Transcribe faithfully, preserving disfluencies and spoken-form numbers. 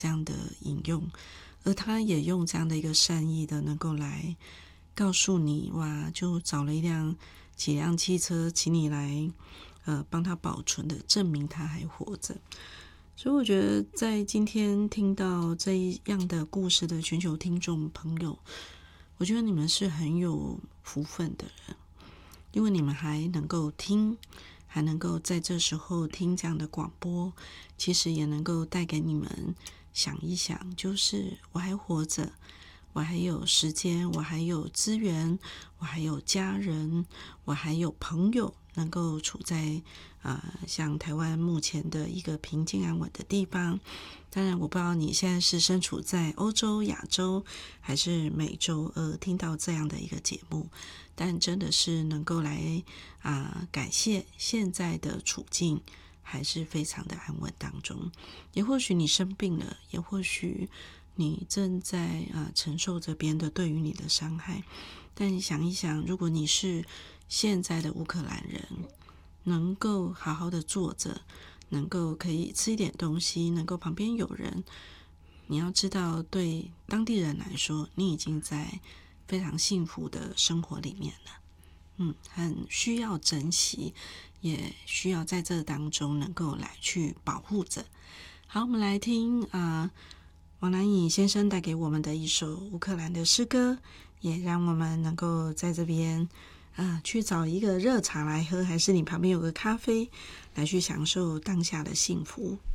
这样的引用，而他也用这样的一个善意的能够来告诉你，哇，就找了一辆几辆汽车请你来呃帮他保存的，证明他还活着。所以我觉得在今天听到这样的故事的全球听众朋友，我觉得你们是很有福分的人，因为你们还能够听，还能够在这时候听这样的广播，其实也能够带给你们想一想，就是我还活着，我还有时间，我还有资源，我还有家人，我还有朋友能够处在呃像台湾目前的一个平静安稳的地方。当然我不知道你现在是身处在欧洲、亚洲还是美洲，呃，听到这样的一个节目，但真的是能够来啊、呃、感谢现在的处境还是非常的安稳当中。也或许你生病了，也或许你正在啊、呃、承受着别人的对于你的伤害，但你想一想，如果你是现在的乌克兰人，能够好好的坐着，能够可以吃一点东西，能够旁边有人，你要知道对当地人来说，你已经在非常幸福的生活里面了。嗯，很需要珍惜，也需要在这当中能够来去保护着。好，我们来听啊、呃，王南颖先生带给我们的一首乌克兰的诗歌，也让我们能够在这边啊、呃、去找一个热茶来喝，还是你旁边有个咖啡，来去享受当下的幸福。